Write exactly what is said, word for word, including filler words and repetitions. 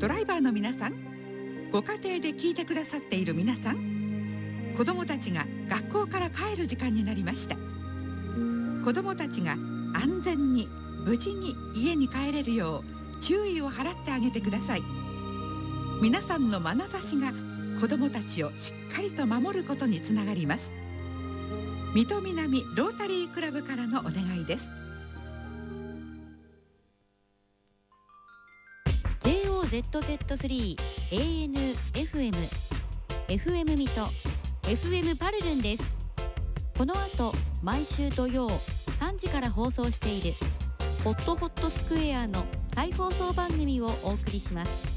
ドライバーの皆さん、ご家庭で聞いてくださっている皆さん、子どもたちが学校から帰る時間になりました。子どもたちが安全に無事に家に帰れるよう注意を払ってあげてください。皆さんの眼差しが子どもたちをしっかりと守ることにつながります。水戸南ロータリークラブからのお願いです。 ジェイオーゼットゼットスリー エーエヌ エフエム エフエム 水戸 エフエム パルルンです。この後毎週土曜さんじから放送しているホットホットスクエアの再放送番組をお送りします。